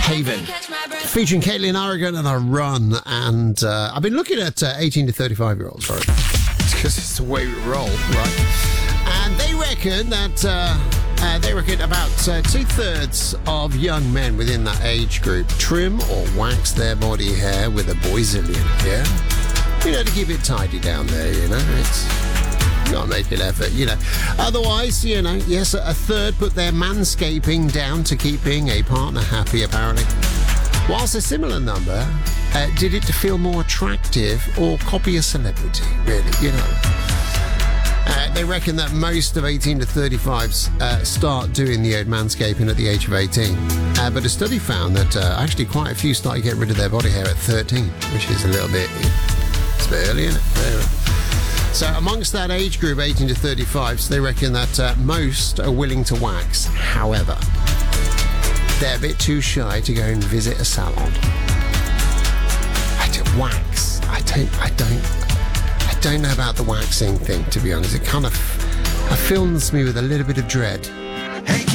Haven, featuring Caitlin Oregon and A Run. And I've been looking at 18 to 35-year-olds, right? Because it's the way we roll, right? And they reckon that about 2/3 of young men within that age group trim or wax their body hair with a Boyzillion, yeah? You know, to keep it tidy down there, you know? You gotta make an effort, you know. Otherwise, you know, yes, a third put their manscaping down to keeping a partner happy, apparently. Whilst a similar number did it to feel more attractive or copy a celebrity, really, you know. They reckon that most of 18 to 35s start doing the old manscaping at the age of 18. But a study found that actually quite a few started getting rid of their body hair at 13, which is a little bit... It's a bit early, isn't it? So amongst that age group, 18 to 35s, they reckon that most are willing to wax. However, they're a bit too shy to go and visit a salon. I don't know about the waxing thing, to be honest. It kind of fills me with a little bit of dread. Hey,